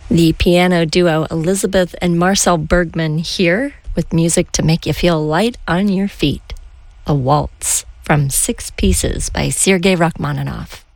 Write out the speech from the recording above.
The piano duo Elizabeth and Marcel Bergman here with music to make you feel light on your feet. A waltz from Six Pieces by Sergei Rachmaninoff.